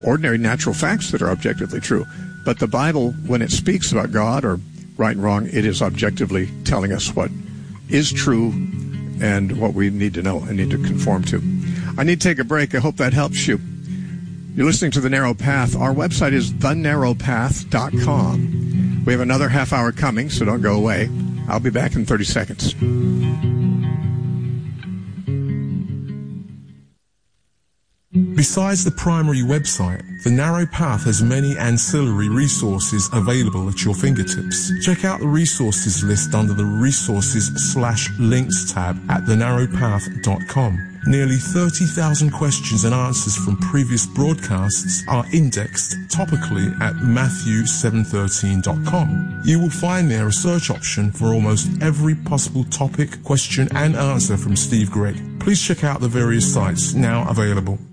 ordinary natural facts that are objectively true. But the Bible, when it speaks about God or right and wrong, it is objectively telling us what is true and what we need to know and need to conform to. I need to take a break. I hope that helps you. You're listening to The Narrow Path. Our website is thenarrowpath.com. We have another half hour coming, so don't go away. I'll be back in 30 seconds. Besides the primary website, The Narrow Path has many ancillary resources available at your fingertips. Check out the resources list under the Resources/Links tab at thenarrowpath.com. Nearly 30,000 questions and answers from previous broadcasts are indexed topically at Matthew713.com. You will find there a search option for almost every possible topic, question and answer from Steve Gregg. Please check out the various sites now available.